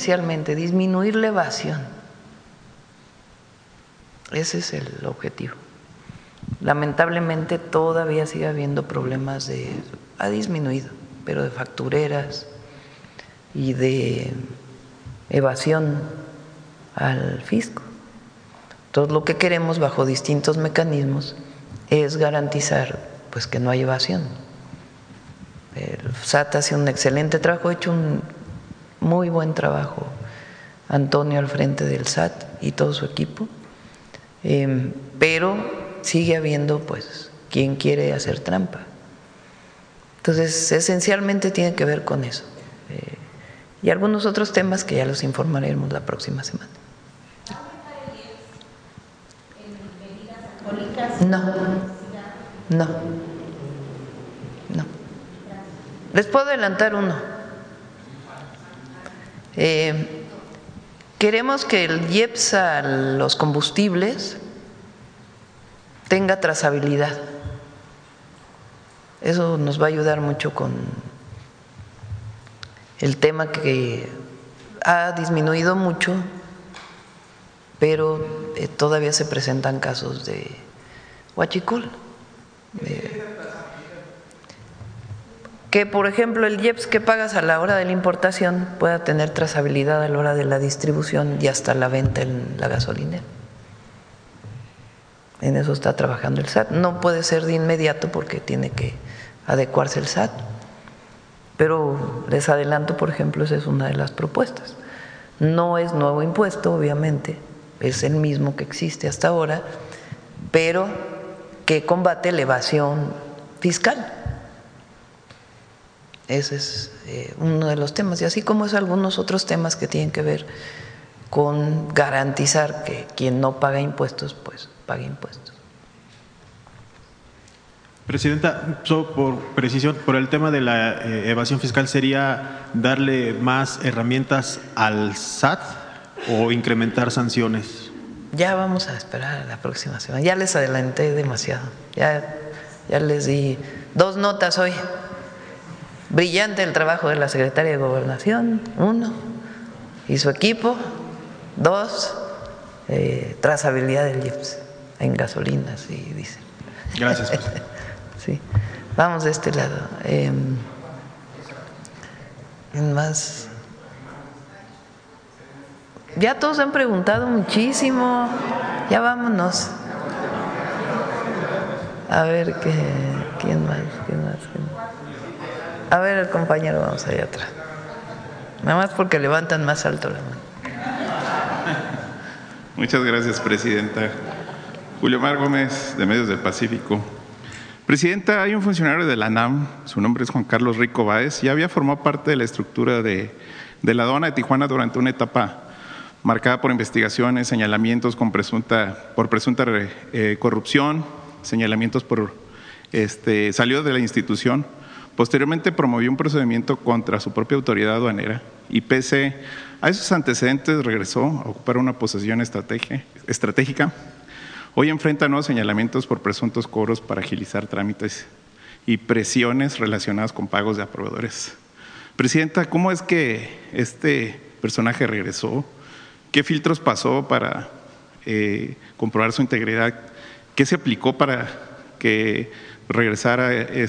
esencialmente disminuir la evasión. Ese es el objetivo. Lamentablemente todavía sigue habiendo problemas ha disminuido, pero de factureras y de evasión al fisco. Entonces lo que queremos bajo distintos mecanismos es garantizar pues que no hay evasión. El SAT hace un excelente trabajo, ha hecho un muy buen trabajo Antonio al frente del SAT y todo su equipo, pero sigue habiendo pues quien quiere hacer trampa. Entonces esencialmente tiene que ver con eso y algunos otros temas que ya los informaremos la próxima semana. No. Les puedo adelantar uno. Queremos que el IEPS a los combustibles tenga trazabilidad. Eso nos va a ayudar mucho con el tema que ha disminuido mucho, pero todavía se presentan casos de huachicol. Que, por ejemplo, el IEPS que pagas a la hora de la importación pueda tener trazabilidad a la hora de la distribución y hasta la venta en la gasolinera. En eso está trabajando el SAT. No puede ser de inmediato porque tiene que adecuarse el SAT. Pero les adelanto, por ejemplo, esa es una de las propuestas. No es nuevo impuesto, obviamente, es el mismo que existe hasta ahora, pero que combate la evasión fiscal. Ese es uno de los temas, y así como es algunos otros temas que tienen que ver con garantizar que quien no paga impuestos, pues pague impuestos. Presidenta, solo por precisión, por el tema de la evasión fiscal, ¿sería darle más herramientas al SAT o incrementar sanciones? Ya vamos a esperar a la próxima semana. Ya les adelanté demasiado. Ya les di 2 notas hoy. Brillante el trabajo de la Secretaria de Gobernación, 1, y su equipo, 2, trazabilidad del IEPS en gasolinas y diésel. Gracias, presidente. Sí, vamos de este lado. Más. Ya todos han preguntado muchísimo. Ya vámonos. A ver quién más. A ver, el compañero, vamos allá atrás. Nada más porque levantan más alto la mano. Muchas gracias, presidenta. Julio Mar Gómez, de Medios del Pacífico. Presidenta, hay un funcionario de la ANAM, su nombre es Juan Carlos Rico Báez, y había formado parte de la estructura de la aduana de Tijuana durante una etapa marcada por investigaciones, señalamientos por presunta corrupción, señalamientos salió de la institución. Posteriormente promovió un procedimiento contra su propia autoridad aduanera y pese a esos antecedentes regresó a ocupar una posición estratégica. Hoy enfrenta nuevos señalamientos por presuntos cobros para agilizar trámites y presiones relacionadas con pagos de proveedores. Presidenta, ¿cómo es que este personaje regresó? ¿Qué filtros pasó para comprobar su integridad? ¿Qué se aplicó para que regresara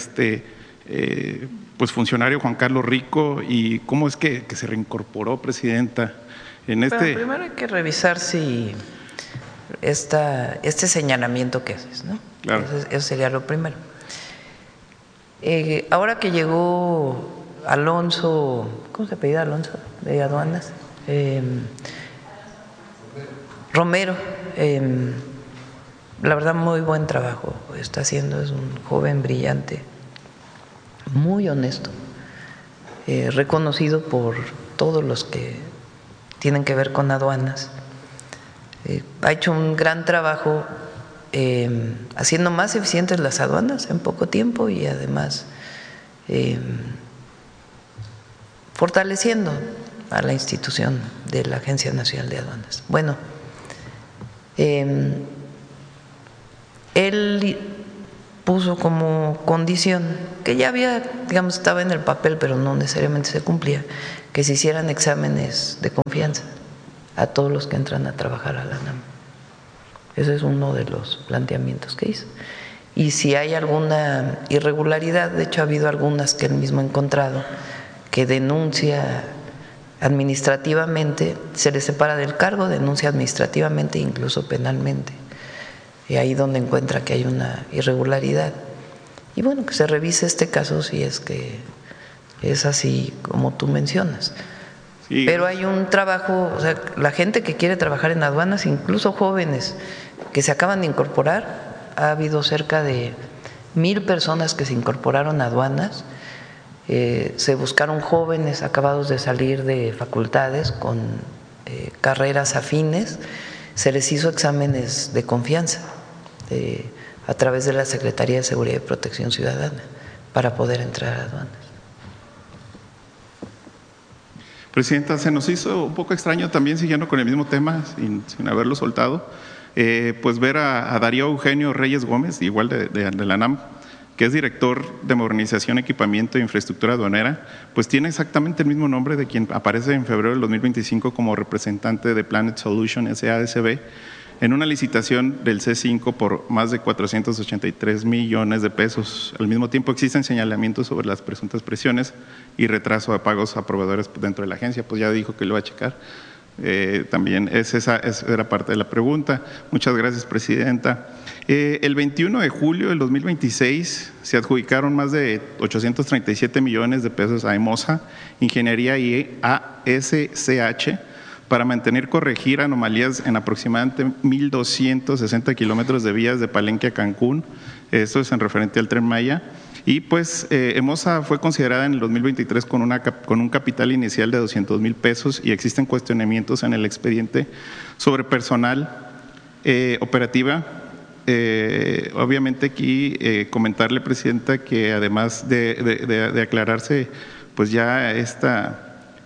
funcionario Juan Carlos Rico, y cómo es que se reincorporó, presidenta? Primero hay que revisar si este señalamiento que haces, ¿no? Claro. Eso sería lo primero. Ahora que llegó Alonso, ¿cómo se apellida Alonso? De aduanas. Romero, la verdad muy buen trabajo está haciendo, es un joven brillante, muy honesto, reconocido por todos los que tienen que ver con aduanas. Ha hecho un gran trabajo haciendo más eficientes las aduanas en poco tiempo y además fortaleciendo a la institución de la Agencia Nacional de Aduanas. Bueno, él puso como condición, que ya había, digamos, estaba en el papel, pero no necesariamente se cumplía, que se hicieran exámenes de confianza a todos los que entran a trabajar a la ANAM. Ese es uno de los planteamientos que hizo. Y si hay alguna irregularidad, de hecho ha habido algunas que él mismo ha encontrado, que denuncia administrativamente, se le separa del cargo, denuncia administrativamente e incluso penalmente. Y ahí donde encuentra que hay una irregularidad. Y bueno, que se revise este caso si es que es así como tú mencionas. Sí. Pero hay un trabajo, o sea, la gente que quiere trabajar en aduanas, incluso jóvenes que se acaban de incorporar, ha habido cerca de 1,000 personas que se incorporaron a aduanas. Se buscaron jóvenes acabados de salir de facultades con carreras afines, se les hizo exámenes de confianza a través de la Secretaría de Seguridad y Protección Ciudadana para poder entrar a aduanas. Presidenta, se nos hizo un poco extraño también, siguiendo con el mismo tema, sin haberlo soltado, pues ver a Darío Eugenio Reyes Gómez, igual de la ANAM, que es director de Modernización, Equipamiento e Infraestructura Aduanera, pues tiene exactamente el mismo nombre de quien aparece en febrero del 2025 como representante de Planet Solution SASB en una licitación del C5 por más de 483 millones de pesos. Al mismo tiempo existen señalamientos sobre las presuntas presiones y retraso de pagos a proveedores dentro de la agencia, pues ya dijo que lo va a checar. También esa era parte de la pregunta. Muchas gracias, Presidenta. El 21 de julio del 2026 se adjudicaron más de 837 millones de pesos a EMOSA, Ingeniería y ASCH, para mantener y corregir anomalías en aproximadamente 1,260 kilómetros de vías de Palenque a Cancún. Esto es en referente al Tren Maya. Y pues EMOSA fue considerada en el 2023 con un capital inicial de 200 mil pesos y existen cuestionamientos en el expediente sobre personal operativa. Obviamente aquí comentarle, Presidenta, que además de aclararse pues ya esta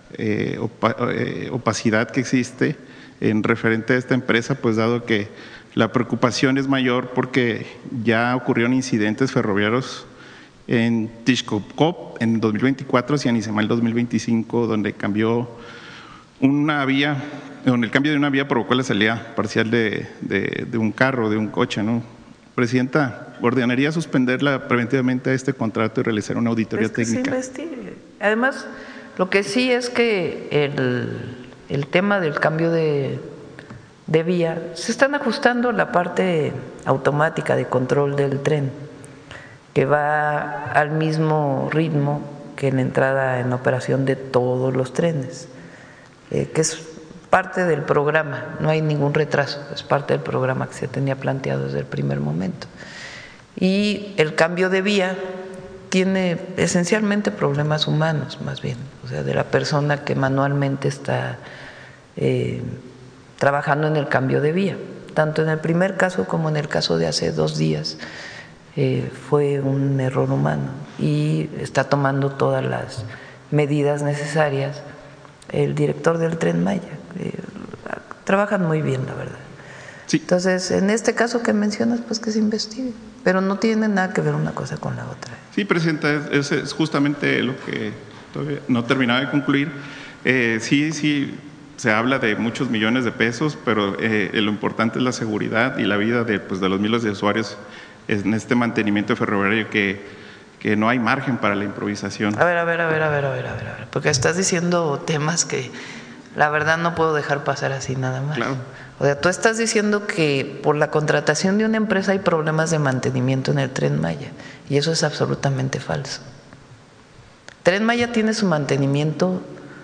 opacidad que existe en referente a esta empresa, pues dado que la preocupación es mayor porque ya ocurrieron incidentes ferroviarios en Tixcocop en 2024 y en Izamal 2025, donde cambió una vía, donde el cambio de una vía provocó la salida parcial de un carro, de un coche, ¿no? Presidenta, ordenaría suspenderla preventivamente a este contrato y realizar una auditoría técnica. Se investigue. Además, lo que sí es que el tema del cambio de vía, se están ajustando la parte automática de control del tren, que va al mismo ritmo que la entrada en operación de todos los trenes, que es parte del programa, no hay ningún retraso, es parte del programa que se tenía planteado desde el primer momento. Y el cambio de vía tiene esencialmente problemas humanos, más bien, o sea, de la persona que manualmente está trabajando en el cambio de vía. Tanto en el primer caso como en el caso de hace 2 días fue un error humano y está tomando todas las medidas necesarias el director del Tren Maya. Trabajan muy bien, la verdad. Sí. Entonces, en este caso que mencionas, pues que se investigue, pero no tiene nada que ver una cosa con la otra. Sí, Presidenta, es justamente lo que todavía no terminaba de concluir. Sí, se habla de muchos millones de pesos, pero lo importante es la seguridad y la vida de los miles de usuarios en este mantenimiento ferroviario que no hay margen para la improvisación. A ver, porque estás diciendo temas que la verdad no puedo dejar pasar así nada más. Claro. O sea, tú estás diciendo que por la contratación de una empresa hay problemas de mantenimiento en el Tren Maya, y eso es absolutamente falso. Tren Maya tiene su mantenimiento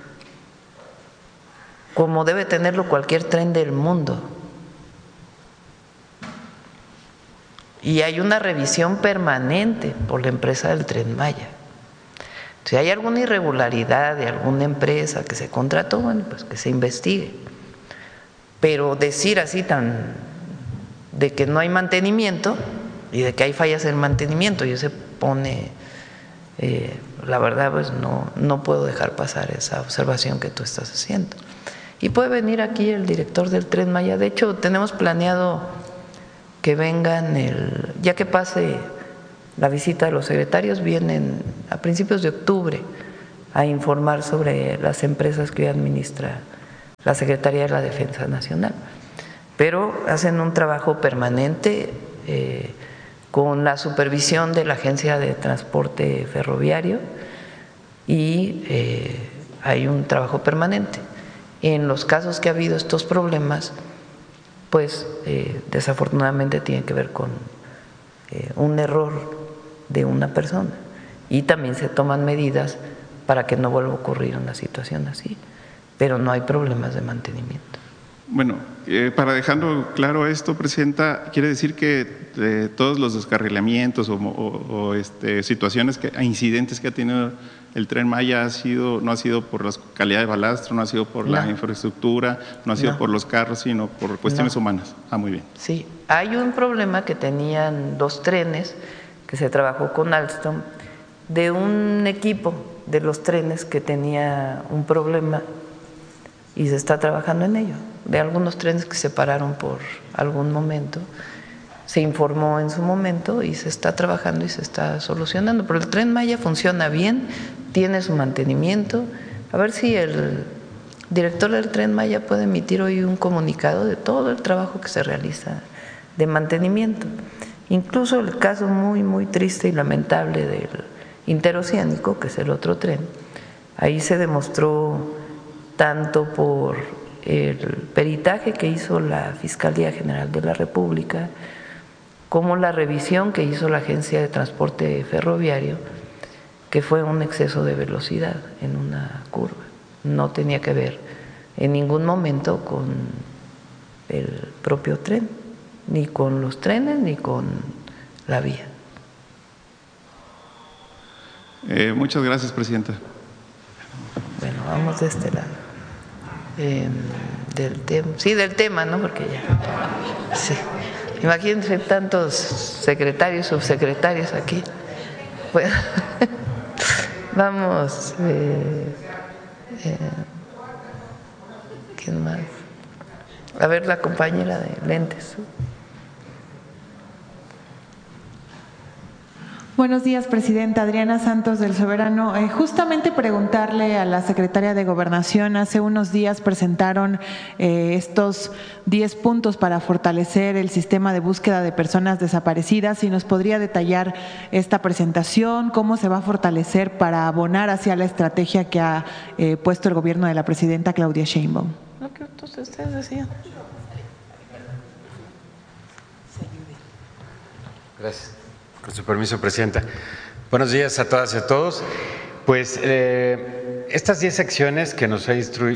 como debe tenerlo cualquier tren del mundo. Y hay una revisión permanente por la empresa del Tren Maya. Si hay alguna irregularidad de alguna empresa que se contrató, bueno, pues que se investigue. Pero decir así de que no hay mantenimiento y de que hay fallas en mantenimiento, y se pone, la verdad, pues no puedo dejar pasar esa observación que tú estás haciendo. Y puede venir aquí el director del Tren Maya. De hecho, tenemos planeado que vengan ya que pase la visita de los secretarios, vienen a principios de octubre a informar sobre las empresas que hoy administra la Secretaría de la Defensa Nacional. Pero hacen un trabajo permanente con la supervisión de la Agencia de Transporte Ferroviario y hay un trabajo permanente. En los casos que ha habido estos problemas, pues desafortunadamente tienen que ver con un error de una persona y también se toman medidas para que no vuelva a ocurrir una situación así, pero no hay problemas de mantenimiento. Bueno, para dejarlo claro esto, Presidenta, quiere decir que todos los descarrilamientos o situaciones, incidentes que ha tenido el Tren Maya no ha sido por la calidad de balastro, no ha sido por la infraestructura, no ha sido por los carros, sino por cuestiones humanas. Muy bien. Sí, hay un problema que tenían 2 trenes que se trabajó con Alstom, de un equipo de los trenes que tenía un problema y se está trabajando en ello. De algunos trenes que se pararon por algún momento, se informó en su momento y se está trabajando y se está solucionando. Pero el Tren Maya funciona bien, tiene su mantenimiento. A ver si el director del Tren Maya puede emitir hoy un comunicado de todo el trabajo que se realiza de mantenimiento. Incluso el caso muy triste y lamentable del Interoceánico, que es el otro tren, ahí se demostró tanto por el peritaje que hizo la Fiscalía General de la República como la revisión que hizo la Agencia de Transporte Ferroviario, que fue un exceso de velocidad en una curva. No tenía que ver en ningún momento con el propio tren, ni con los trenes, ni con la vía. Muchas gracias, Presidenta. Bueno, vamos de este lado. Del tema, ¿no? Porque ya. Sí. Imagínense tantos secretarios, subsecretarios aquí. Bueno, vamos. ¿Quién más? A ver, la compañera de lentes. Buenos días, Presidenta. Adriana Santos del Soberano. Justamente preguntarle a la Secretaria de Gobernación, hace unos días presentaron estos 10 puntos para fortalecer el sistema de búsqueda de personas desaparecidas. Si nos podría detallar esta presentación, cómo se va a fortalecer para abonar hacia la estrategia que ha puesto el gobierno de la Presidenta Claudia Sheinbaum. Lo que ustedes decían. Gracias. Con su permiso, Presidenta. Buenos días a todas y a todos. Pues estas 10 acciones que nos ha